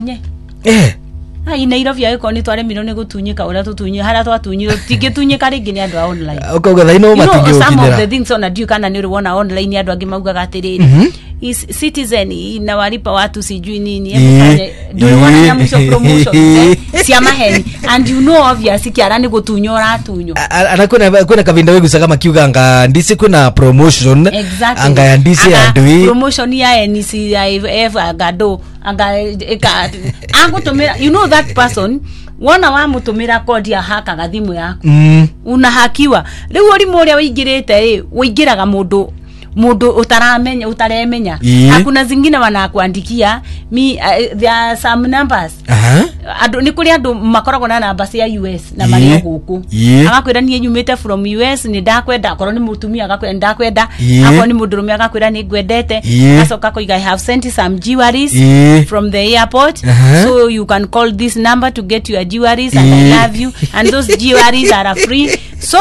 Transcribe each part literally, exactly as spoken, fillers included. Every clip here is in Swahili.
nye eh ai Nairobi yako ni tware mino ni gutunyika ura tutunye hara twatunyiro tingitunyika ringi ni andu a online ukauga thaino matingio some of the things on a due kana ni ruona online andu angi maugaga atiriri is citizen inawalipa watu sijui nini emfanye ndio wana ya mwisho promotion sia maheni and you know obviously kiara ni gutunyora tunyo anakuna kuna kavinda wegu kama kiuga anga ndisi kuna promotion exactly. Anga ya ndisi ya ndui promotion ya N C I F agado anga eka angutumira you know that person wana wa mutumira kodi ya haka gathimu yako mm. Unahakiwa riu uri muria wingirite eh wingiraga mundu mundu utaramenya utaremenya yeah. Hakuna zingine wanakuandikia mi uh, there are some numbers aha adu ni kuri andu makoragwo na namba cia U S na mari yeah. Guku yeah. Agakwira ni nyumite from U S ni ndakwenda akoro ni mutumia agakwenda ndakwenda yeah. Akoro ni mundurume agakwira ni ngwendete yeah. Asoka koiga I have sent some jewelries yeah. from the airport uh-huh. So you can call this number to get your jewelries and yeah. I love you and those jewelries are free. So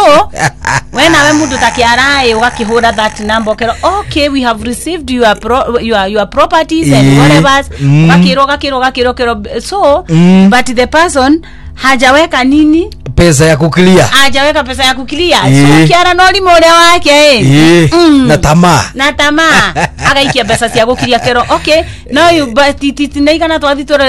when awe mundu takiarae wakihura that number kero okay we have received your pro, your your properties yeah. And whatever mm. Wakiro wakiro wakiro kero so mm. But the person hajaweka nini pesa ya kukilia hajaweka pesa ya kukilia yeah. So kiara no limole wake eh yeah. mm. na tamaa na tamaa agaikia pesa cia gukilia kero okay no you but it naigana twathi to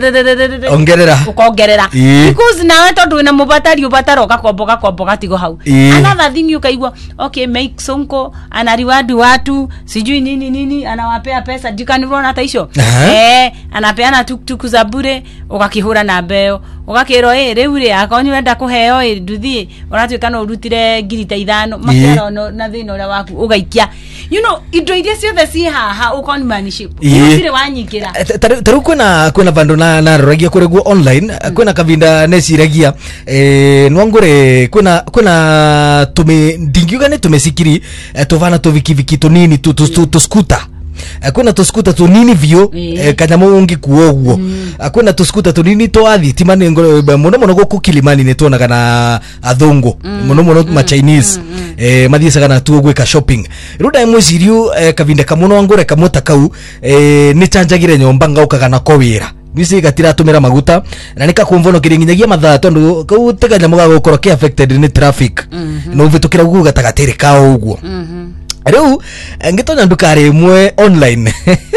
ongerera ukongerera yeah. Because nawe tondu na mubatari ubataro gakombo gakombo gatigo hau yeah. Another thing you kaigwa okay make sonko ana reward watu sijui nini nini anawapea pesa dikanirona hata hicho uh-huh. Eh anapeana tuktuk za bure ukakihura na beo ukakiro eh riu ri akonyi wenda kuheo eh nduthi uratuika no urutire ngiri ithano makero no na thino ria waku ugaikia you know indo iria ciothe ci haha ukoni manship usire wanyikira taru kuna kuna bando na na rogia kuregwo online kuna kavinda neciragia eh nwangure kuna kuna tume ndingiuga ne tumesikiri tuvana tuvikiviki tunini tu tu scooter akuna tuskuta tunini vyo yeah. Kanyamo ungi kuoguo mm. Akuna tuskuta tunini toathi timani muno muno goku Kilimani ne tona kana athungu mm. Muno muno mm. ma Chinese mm. Mm. Eh mathiisa kana tu gwika shopping ruda mwiciriu eh, kavinda kamuno ngore kamota kau eh ni chanjagire nyomba ngauka kana kowira nisi gatira tumira maguta na nika kumvono kiringinyagia mathaa tondu kau teganya muga gukoro ke affected ni traffic mm -hmm. No vitukira gugu gatagatiri kao uguo mm -hmm. Reu ngitonya ndukare imwe online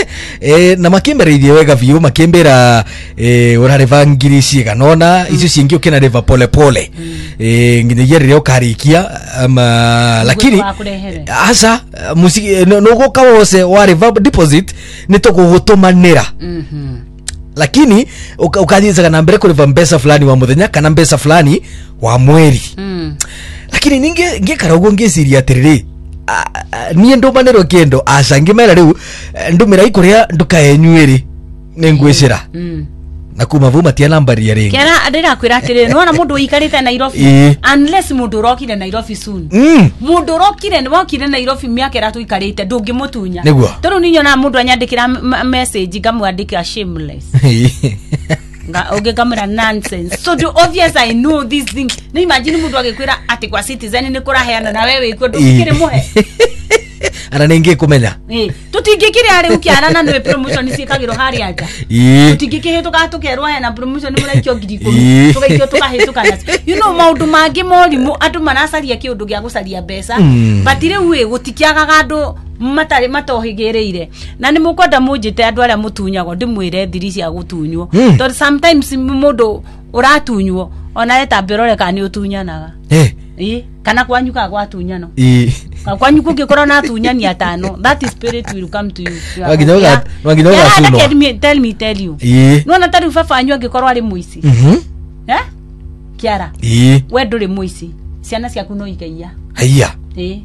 eh na makimbereithie wega vio makembera eh urareva ngiri ciga nona icio cingi ukina reva pole pole eh nginyagia rire ukarikia ama lakini asa musiki no goka wose wa reva deposit nitugugutumanira mhm lakini ukathiisaga na mbere kuriva mbesa fulani wa muthenya kana mbesa fulani wa mweri mm. Lakini ninge ngikara ugo ngiciria atiriri niye ndomanero kendo acangimera riu ndumira ikuria ndukaenyuiri ningwicira mm. Na kuma vuma tia nambari ya ringi kera adira kwira atiriri nona mundu ikarite Nairobi e. Unless mundu rokire Nairobi soon mm. Mundu rokire ni wokire Nairobi miaka ratu ikarite ndungimutunya tondu ninyo na mundu anyandikira message ngamwandika shameless nga oge kamera nonsense so do obvious I know this thing na imagine mundu agekwira ati kwa Citizen ni kuraheana na wewe iko ndukire muhe ana ninge kumenya eh tutingikire ari ukiarana nwe promotion cikagiro hari aja tutingikire tukatukerwa hena promotion muraikio ngiri ikumi tugaikio tukahituka you know maundu mangi morimu andu maracaria kiundu gia gucaria mbeca batire we gutikiaga andu matari matohigereire na ni mukwenda munjite andu aria mutunyago ndimwire thiri cia gutunywo mm. Tondu sometimes mundu uratunywo ona leta berore kani utunyanaga eh eh kana kwanyuka gwatunyano eh kwanyuka ngikora na tunyani atano that is spirit will come to you waginyoga waginyoga suno tell me tell me tell you eh no na tari fafa anywa ngikora ari muici mhm eh Kiara eh we nduri muici ciana ciaku no ikaia haiya eh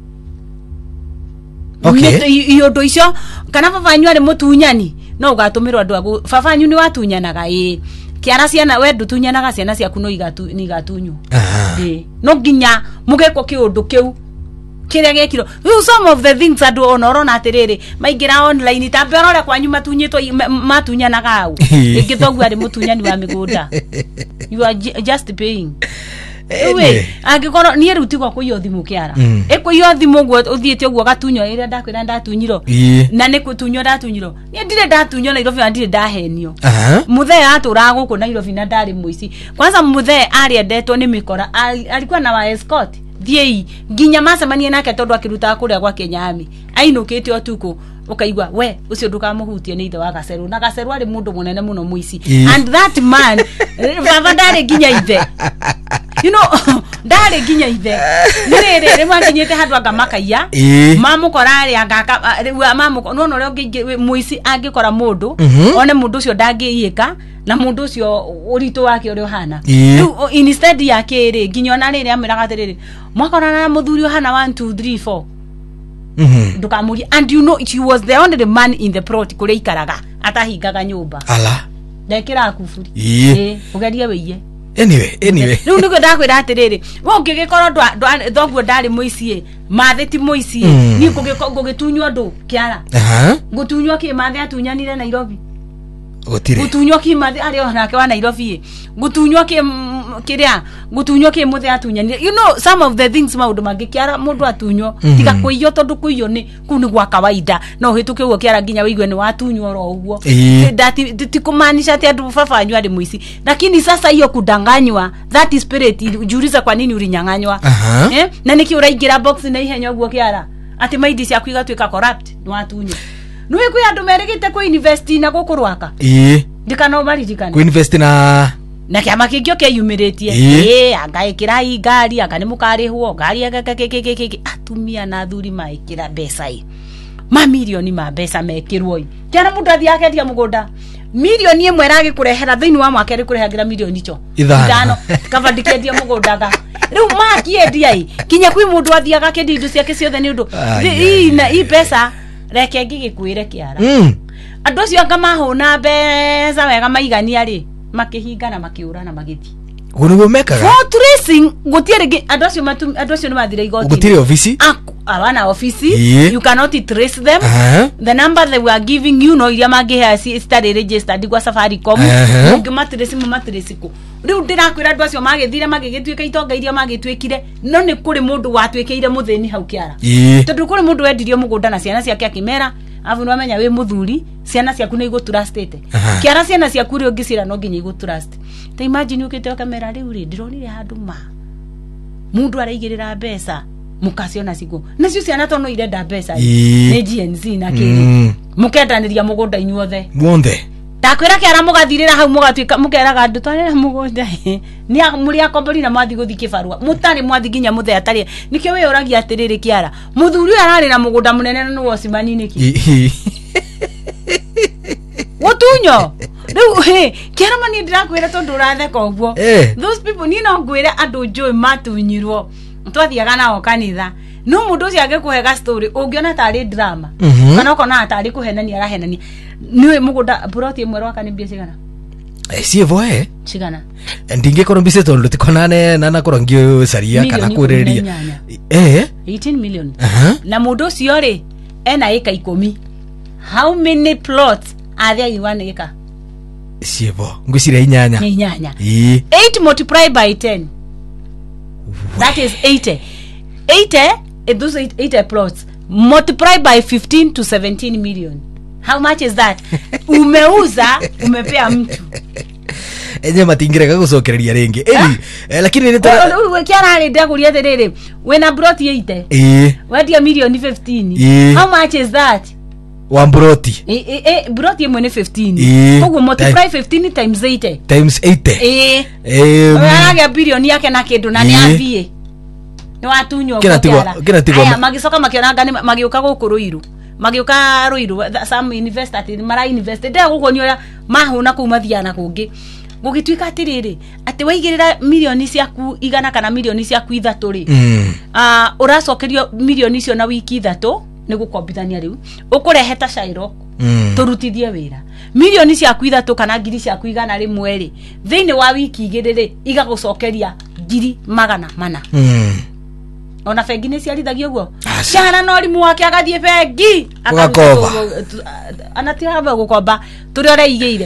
okay iyo ndo icio kana baba anyu ari mutunyani no ugatumirwa andu agu baba anyu ni watunyanaga eh Kiara ciana we ndutunyanaga ciana ciaku no igatu ni gatunyu eh no ginya mugeko kiundu kiu kiria gekiro some of the things adu onorona atiriri maingira online tamberore kwanyu matunyitwo matunyanaga au ingithogwa ari mutunyani wa migunda you are just paying we angikoro nie rutigwa kuiyo thimu kiara ekuiyo thimu gwo uthiete ogwo gatunyo ira ndakwira ndatunyiro na ne kutunyo ndatunyiro nie ndire ndatunyo na Nairobi ndire ndahenio muthee atura guku Nairobi na ndari muici kwanza muthee ariendetwo ni mikora alikuwa na wa escort thiei nginya macemanie nake tondu akiruta kuria gwa Kenyami ainukite otuku ukaigwa we ucio ndukamuhutie ni ithe wa Gaceru na Gaceru ari mundu munene muno muici and that man baba ndari nginya ithe you know ndari nginya ithe nire rimwe nginyite handu angamakaiya mamukora ari angaka mamuko no no rio muici angikora mundu one mundu ucio ndangiika na mundu ucio uritu wake uri hana instead yake ri nginya na riri amiraga tiriri mwakorana na muthuri hana one two three four mhm ndukamuri and you know she was the only man in the plot kule ikaraga atahingaga nyumba ala ndekira kufuri eh ugeria weiye anyway anyway riu niko ndakwira atiriri we ungigikoro thogwo ndari muici mathe ti muici ni ngugitunywa ndu kiara aha ngutunywa ki mathe atunyanire Nairobi gutire gutunywa ki mathe ari onake wa Nairobi gutunywa ki kiria gutunywa ki muthe atunyanire you know some of the things maundu mangikiara mundu atunywo tiga kuiyo tondu kuiyo ni kuni gwa kawaida no hituke uo kiara nginya wigwe ni watunywo ro uguo ndati tikumanisha ati andu fafanyu ari muici lakini sasa hiyo kudanganywa that is spirit juriza kwa nini ulinyanganywa eh na niki uraingira box na ihenyo uguo kiara ati maidi cia kuiga twika corrupt ni watunywo nui kwi andu merigite ku invest na gukurwaka eh ndikano maririkana ku invest na na kiama kingio kiyumiritie eh angaikira i ngari anga ni mukarihwo ngari agakekekeke atumia na thuri maikira mbeca i ma milioni ma mbeca mekirwo i kiana mundu athi akendia mugunda milioni imwe ragi kurehera thiini wa mwaka ri kurehagira milioni cho ithano kavandikendia mugunda ga riu makiendia i kinya kwi mundu athi agakendia indo ciake ciothe ni undu i na i pesa reke ngigikuire kiara mm andu cio ngamahuna mbeca wega maigania ri makihinga na makiura na magiti gunugo mekaga for tracing gutiere andu acio matu andu acio ni mathire igoti gutire office abana office yeah. You cannot trace them uh -huh. The number they were giving you no iria mangihe si study registered gwa Safaricom ungimatrace mu matrace ku riu ndirakwira andu acio magithire magigituika itonga iria magitwikire no ni kuri mundu watwikeire mutheni hau kiara yeah. Tondu kuri mundu wendirio mugunda na ciana ciake akimera avu no amenya we muthuri ciana ciaku ni igo trustete uh -huh. Kiara ciana ciaku ri ungicira no nginya igo trust ta imagine ukite kamera riu ri ndironire handu ma mundu araigirira mbeca mukasiona sigo nacio ciana tono irenda mbeca ni G N Z na kiri mukendaniria mugunda inyuothe muothe takwira kiara mugathirira hau mugatwika mukeraga andu twarira mugunda ni muri akombori na mwathi guthi kibarua mutari mwathi ginya muthe atari nikio we uragia atiriri kiara muthuri arari na mugunda munene no wosimani niki wotunyo riu he kiara mani ndirakwira tondu uratheka uguo those people ni no ngwira andu njui matunyirwo twathiaga nao kanitha no mundu ucio agikuhega story ungiona tari drama kana ukona tari kuhenania arahenania niwe mugunda buroti imwe rwaka ni mbia cigana eh sie voe cigana ndingikoro mbise tondu tikonane na nakoro ngio saria kana kureria eh eighteen million na mundu ucio ri ena eka ikumi how many plots are there in one acre sie vo ngusire inyanya inyanya eight multiplied by ten that is eighty eighty those eighty plots multiplied by fifteen to seventeen million. How much is that? Umeuza umepea mtu enye matingireka gucokereria ringi eri lakini ni ta we kiara ri ndaguria tiriri wena broti eighty eh wadia million fifteen how much is that one broti eh eh broti imwe ni fifteen koguo multiply fifteen times eighty times eighty eh eh anaga billion yake na kindu na ni athie ni watunyo kiara aya magicoka makionanga ni magiuka guku Ruiru magiuka Ruiru some investor ati mara invested nda gukonio mahuna kuma thiana kungi gugitwika atiriri ati waigirira milioni ciaku igana kana milioni ciaku ithatu ri ah uracokerio milioni icio na wiki ithatu ni gukombithania riu ukurehe ta Shairo turutithie wira milioni ciaku ithatu kana ngiri ciaku igana rimwe ri thiini wa wiki igiriri igagucokeria ngiri magana mana ona fegi ni ciarithagio guo ciana no rimu wake agathie fegi akakomba anatia aba gukomba turi ora igire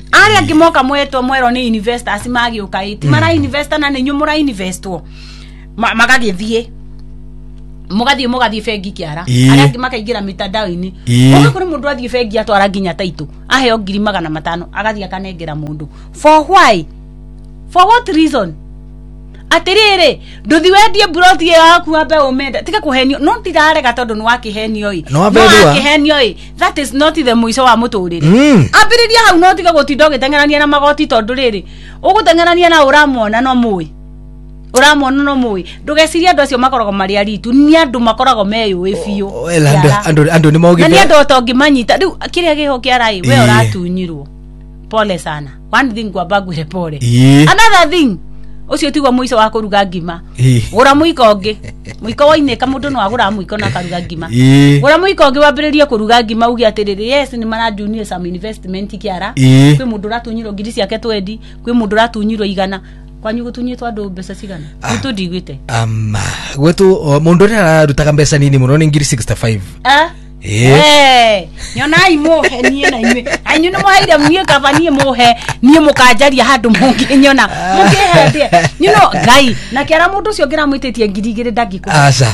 ari angimoka mwetwo mwero ni investors magi ukaiti mm. mara investor na ninyu mura investor magagithie mugathie mugathie fegi kiara ari angi makaigira mitandao-ini oga kuri mundu athie fegi atwara nginya taitu aheo ngiri magana matano agathie akanengera mundu for why for what reason atirire nduthi wendie broti yaku ambe umenda tika kuhenio no ndirarega tondu ni wakihenio i no wakihenio i that is not the muico wa muturire mm. ambiriria hau no tika gutinda gitengerania na magoti tondu riri ugutengerania na uramwona no mui uramwona no mui ndugeciria andu acio makorogo mari aritu ni andu makorogo meyo efiu andu andu ni maugite ni andu otongi manyita riu kiria giho kiarai we uratunyirwo pole sana one thing kwa bagwire pole another thing ucio tigwa muico wa kuruga ngima gura muiko ongi muiko waineka mundu no agura muiko na karuga ngima gura muiko ongi wambiririe kuruga ngima ugi atiriri yes ni marajunie some investment kiara kwi mundu ratunyirwo ngiri ciake twendi kwi mundu ratunyirwo igana kwanyu gutunyitwa andu mbeca cigana gutu ndigwite ama gwetu mundu ria rutaga mbeca nini muno ni ngiri sixty-five eh eh nyona imuhe nie na inywe anyu no muhaire mwie kavanie muhe nie mukanjaria handu mungi nyona mukihende you know gai na kiara mundu cio ngira mwititie ngiri igiri ndangiko aca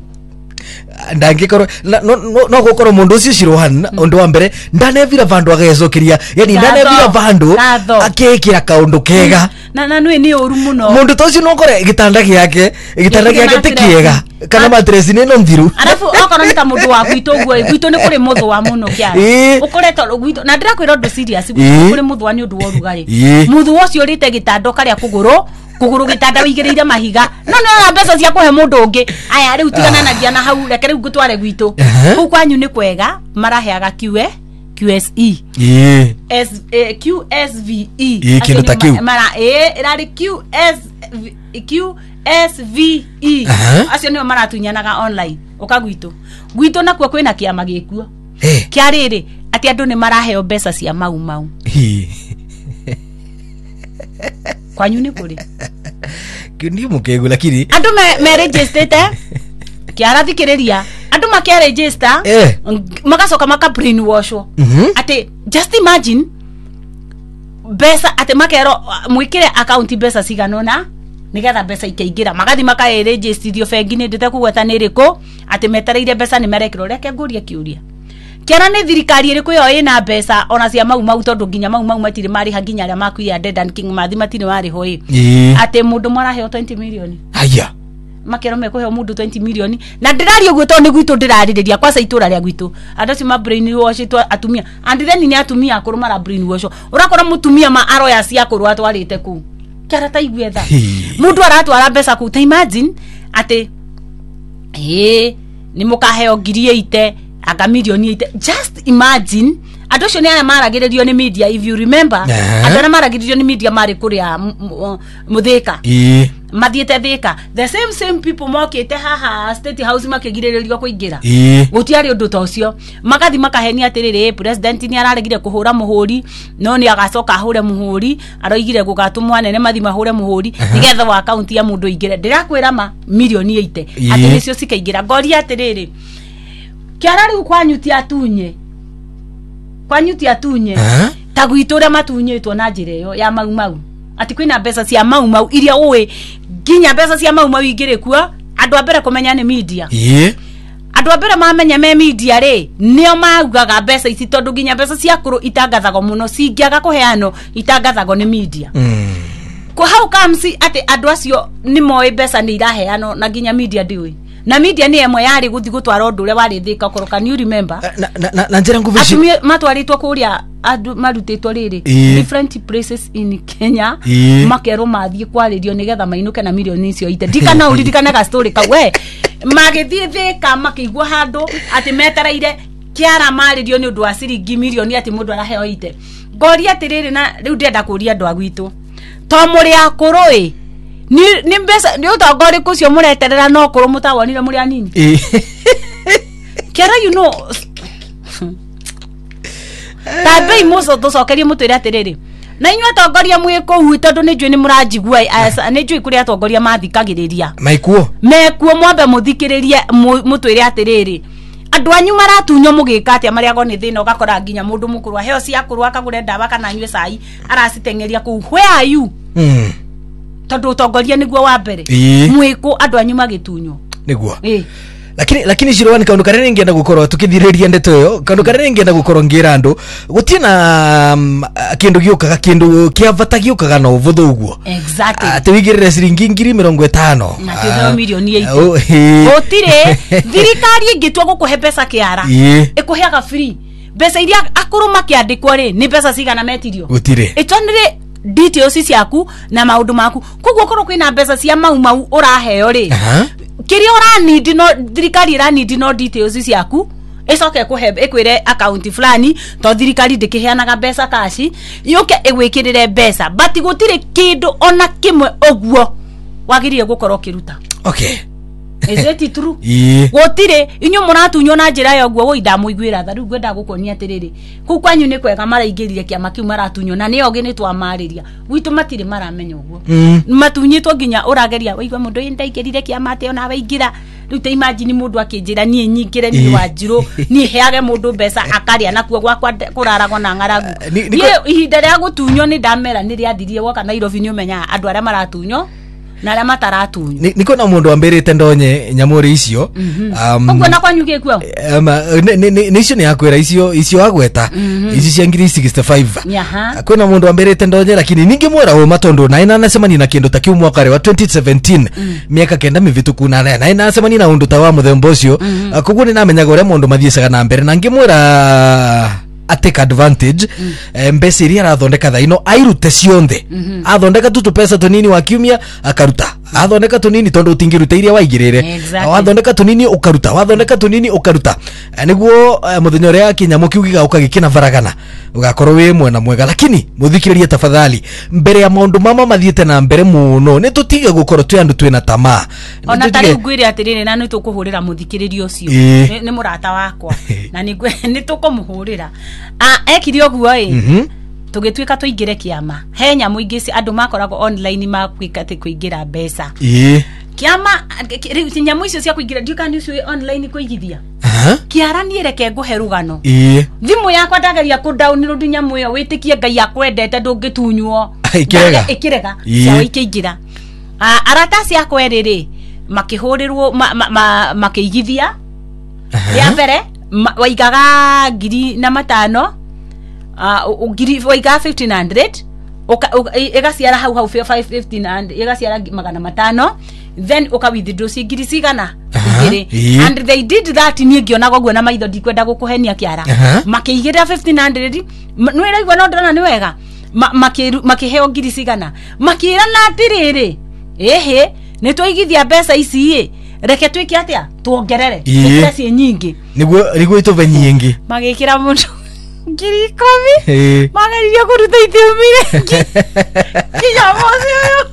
ndangikoro no no gukoro mundu ucio cirohan undu wa mbere ndanevira vandu agecokiria yani ndanevira vandu akekira kaundu kega na na nwe ni oru muno mundu tocio no kore gitanda giake gitanda giake tikiega kana matresi ni no nthiru arafu okoro nita mundu wa gwito guo gwito ni kuri muthu wa muno kiara ukoreto gwito na ndira kwira ndu serious gwito kuri muthu wa ni undu wa rugari muthu ucio rite gitando karia kuguru kuguru gitanda wigireire mahiga no no mbeca cia kuhe mundu ungi aya riu tigana na dia na hau reke riu gutware gwito ku kwanyu ni kwega maraheaga kiwe Q S E eh S Q S V E eh kindu ta Q mara eh rari Q S Q S V E acio ni maratunyanaga online ukagwito gwito nakuo kwina kiama gikuo kiariri ati andu ni maraheo mbeca cia mau mau kwanyu ni kuri kindi mukegu lakini andu me, me registered kiara thikiriria andu makia register eh. magacoka maka brainwashwo mm -hmm. ati just imagine besa ati makero mwikire account besa ciganona nigetha besa ikaingira magathi maka register bengi ni ndite kugweta ni riko ati metereire besa ni merekiro reke nguria kiuria kiana ni thirikari iriku yo ina besa ona cia mau mau tondu nginya mau mau matire mari ha nginya aria makuia Dedan King mathi matire mari hoi ati mundu maraheo twenty million aya makero mekuhe mundu twenty million na ndirari uguo to ni gwitu ndiraririria kwa saitura ria gwitu andu ci ma brain wash to atumia and then ni atumia akuru mara brain wash urakora mutumia ma aroya cia kuru atwarite ku kara ta igwetha mundu aratwara mbeca ku ta imagine ati eh ni mukaheo ngiri eighty aga milioni eighty just imagine andu cio ni ana maragiririo ni media if you remember andu ana maragiririo ni media mari kuria muthika eh mathiete thika the same same people mokite haha State House makigiririo kuingira gutiari undu ta ucio magathi makahenia atiriri president ni araregire kuhura muhuri no ni agacoka ahure muhuri aroigire gugatumwa nene mathi mahure muhuri nigetha wa account ya mundu ingire ndirakwira ma milioni eighty ati nicio cikaingira ngori atiriri kiara riu kwanyuti atunye kwanyuti atunye ta gwitura matunyitwo na njire yo ya mau mau ati kwina mbeca cia mau mau iria uwe ginya mbeca cia mau mau ingire kuo andu ambere kumenya ni media yeah andu ambere mamenya me media ri nio maugaga mbeca ici tondu ginya mbeca cia kuru itangathago muno cingiaga kuheano itangathago ni media mm. ko how comes ati andu acio ni moe mbeca ni iraheano na ginya media ndiwi na media ni emwe yari guthi gutwara undu ure wari thika koro can you remember na na na njira nguvu cio matwaritwo kuria andu marutitwo riri different places in Kenya makero mathie kwaririo nigetha mainuke na milioni icio ite dikana uririkana ka story ka we magithie thika makigwa handu ati metereire kiara maririo ni undu wa ciringi milioni ati mundu araheo ite ngori atiriri na riu ndenda kuria andu agwitu to muri akurui ni ni mbesa ni utagori kucio mureterera no kuru mutawonire muri anini kera you know tabe imuso tucokerie mutwire atiriri na inywa atongoria mwiko hu tondu ni njui ni muranjigua ni njui kuri atongoria mathikagiriria maikuo mekuo mwambe muthikiririe mutwire atiriri andu anyu maratunyo mugika atia maria go ni thina ugakora nginya mundu mukuru heo cia kurwa akagure ndawa kana nywe cai aracitengeria ku where are you mm tondu utongoria niguo wa mbere mwiku andu anyu magitunyo niguo eh lakini lakini Shirwani kaundu karene ngienda gukorwo tukithiriria ndeto yo kaundu karene ngienda gukorwo ngira andu gutie na um, kindu giukaga kindu kia vata giukaga no vuthu uguo exactly ati wigirire ciringi ngiri mirongo itano na tiro milioni eight gutire thirikari ingitua gukuhe pesa kiara ikuheaga free pesa iria akuru makiandikwo ri ni pesa cigana metirio gutire itonire details ciaku na maundu maku koguo korwo kwina pesa cia mau mau uraheo ri kiria ora need no thirikari ra need no details ciaku icoke kuhe ikwire account fulani to thirikari ndikiheanaga pesa kashi yuke igwikirire pesa but gutire kindu ona kimwe oguo wagirie gukorwo kiruta okay is it true yeah gutire inyu muratunyo na njira ya oguo woida muigwira tha riu gwenda gukonia atiriri ku kwanyu ni kwega maraingiririe kiama kiu maratunyo na ni ogi ni twamariria gwitu matire maramenya oguo mm. matunyitwo nginya urageria waigwa mundu indaingirire kiama ate ona waingira riu te imagine mundu akinjira nie nyingire ni wanjiru ni heage mundu mbeca akaria nakuo gwakwa kuraragwo na ngaragu ni ihinda ria gutunyo ni ndamera ni riathirie woka Nairobi ni umenya andu aria maratunyo na aria mataratunyo niko na mundu ambirite ndonye nyamuri icio um uguo na kwanyuke kwao ni icio ni akwira icio icio agweta ici cia ngiri sixty-five kwina mundu ambirite ndonye lakini ningi mwera o matondu na ina nasemani na kindu ta kiu mwaka wa twenty seventeen miaka kenda mivituku na na ina nasemani na undu ta wa muthembo ucio koguo ni namenyaga uria mundu mathiecaga na mbere na ngimwera atake advantage mm. e, mbesa iria arathondeka thaino airute cionthe mm -hmm. athondeka tu tupesa tunini wa kiumia akaruta athondeka tunini tondu utingiruta iria waigirire exactly. wathondeka tunini ukaruta wathondeka tunini ukaruta e, niguo e, muthenya uria kinyamo kiu gigauka gikina varagana ugakorwo wi mwena mwega lakini muthikiririe tafadhali mbere ya maundu mama mathiete na mbere muno ni tutiga gukorwo twi andu twina tamaa ona tari ngwire atirire na ni tukuhurira muthikiririo ucio e. ni murata wakwa na ni ni tukumuhurira a ekiri oguo i mhm tugitwika tuingire kiama he nyamu ingi andu makoragwo online makwika te kuingira mbeca ii kiama nyamu icio cia kuingira ndikani ucio online kuigithia aha kiarani reke nguhe rugano ii thimu yakwa ndageria ku download nyamu iyo witikie ngai akwendete ndungitunywo ikirega ikirega cia ikiingira a arata cia kweriri makihurirwo makiigithia ya mbere waigaga ngiri na matano uh ngiri waigaga fifteen hundred igaciara hau hau fifteen hundred igaciara magana matano then uka withdraw ci ngiri cigana ngiri and they did that ni ngionaga guo na maitho ndikwenda gukuhenia kiara makiigira fifteen hundred no iraigwa no ndona ni wega makiheo ngiri cigana makira na atiriri ehe ni twaigithia mbeca ici reke twike atia tuongerere ikira ci nyingi niguo niguo ituve nyingi magikira mundu ngiri ikumi magaririe kuruta itiumire kinya mosi uyu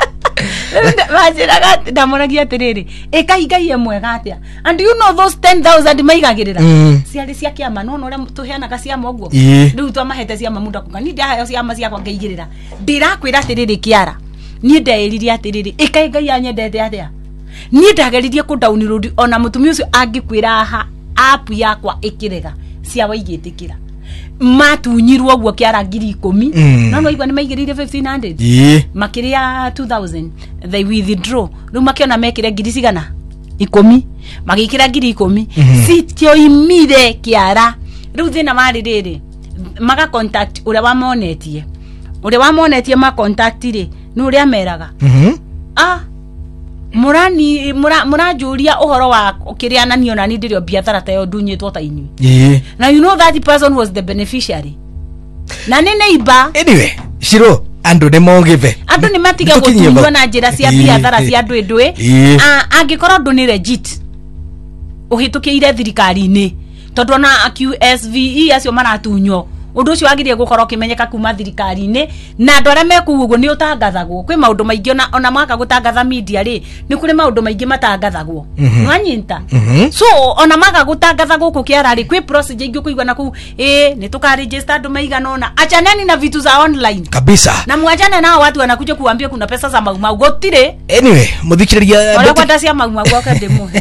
majiraga ndamoragia atiriri ikaingaie mwega atia and you know those ten thousand maigagirira ciari cia kiama no no ria tuheanaga ciama uguo riu twamahete ciama mundu akuga ni ndahayo ciama ciakwa ngaigirira ndirakwira atiriri kiara ni ndairirie atiriri ikaingai anyendete atia ni ndageririe ku download ona mutumia ucio angikwira ha app yakwa ikirega cia waigitikira matunyirwo uguo kiara ngiri ikumi no no igwa ni maigirire fifteen hundred makiria two thousand they withdraw riu makiona mekire ngiri cigana ikumi magikira ngiri ikumi sitio imire kiara riu thina mari riri maga contact uria wamonetie uria wamonetie ma contact ri no uria meraga ah murani mura murajuria uhoro wa kiriananio na ni ndirio biathara tayo dunyitwo ta inyu yeah now you know that person was the beneficiary na ni neighbor anyway shiro andu ne mogive andu ni matiga gutunywa na njira cia biathara cia andu endwe a angikora ndu ni legit uhitukire thirikari ni tondu na Q S V E acio maratunywo undu ucio agirie gukorwo kimenyeka kuma thirikari-ini na andu aria mekuguo ni utangathagwo kwi maundu maingi ona ona mwaka gutangatha media ri ni kuri maundu maingi matangathagwo nwanyinta so ona mwaka gutangatha guku kiara ri kwi procedure ingi kuigwa na ku eh ni tuka register andu maigana ona achaneni na vitu za online kabisa na mwachane nao watu wanakuja kuambia kuna pesa za mauma gotire anyway muthikiriria wala kwenda cia mauma gwoka demo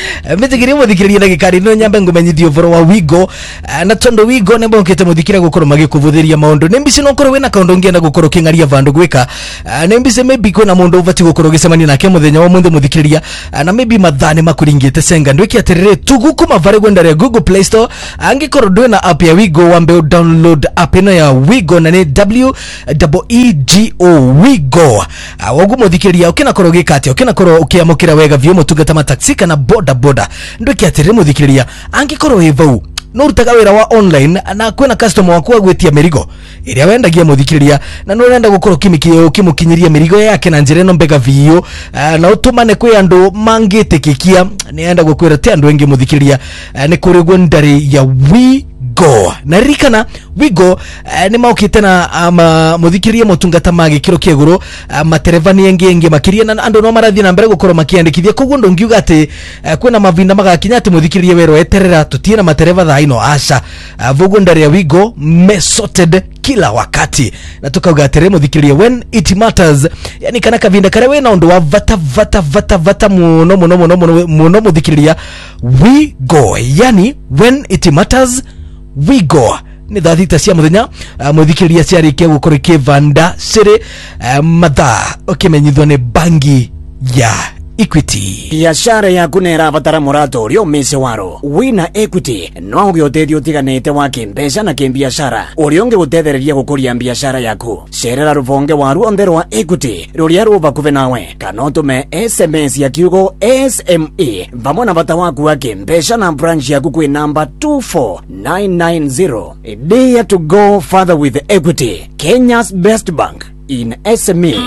Metigiri muthikiriria na gikari no nyambe ngumenyithio voro wa Wigo na tondo Wigo ne bonkete muthikira gukoro magikuvuthiria maundu nembisi no koro wena kaundu ngienda gukoro kingaria vandu gwika nembisi maybe kuna mundu uvati gukoro gicemani nake muthenya wa munthe muthikiriria na maybe mathane makuringite senga ndwiki atirire tuguku mavare gwendare Google Play Store angikoro ndwena app ya Wigo wambe download app ino ya Wigo na ni W E G O Wigo wagu muthikiriria ukina koro gikati ukina koro ukiamukira wega vyo mutungata mataxi kana boda boda ndwiki atirire muthikiriria angikoro evau no rutaga wira wa online na kwena customer waku agwetia mirigo iria wendagia muthikiriria na no renda gukoro kimikio kimukinyiria mirigo yake na njire no mbega vio uh, na utumane kwi andu mangitekikia nienda gukwira ti andu engi muthikiriria uh, ni kuri gwendari ya Wigo na rikana Wigo uh, ni maukite na um, muthikiriria mutungata magi kiro kieguru uh, matereva ni engi engi makiria na andu no marathi na mbere gukoro makiandikithia koguo ndo ngiuga ati uh, kwena mavinda magakinya ati muthikiriria wero eterera tutie na matereva tha ino asha uh, vugo ndari ya Wigo mesorted kila wakati na tukauga tere muthikiriria when it matters yani kana kavinda kare we na undu wa vata vata vata vata muno muno muno muno muthikiriria Wigo yani when it matters Wigo ni dhathita cia muthenya uh, muthikiriria ciari ke gukoro kivanda siri uh, matha ukimenyithwo ni bangi ya Equity. Biashara yaku nerabatara murato rio mese waro. Wina Equity no gyoteithio tiganete wa kimbesha na kimbiashara. Urionge gutethereria gukuria biashara yaku. Cerera ruvonge waru ondero wa Equity. Ruria ruva kuve nawe. Kanotume S M S ya kiugo S M E. Vamo na bata waku wa kimbesha na branch yaku kwe number two four nine nine zero. Dare to go further with Equity. Kenya's best bank in S M E.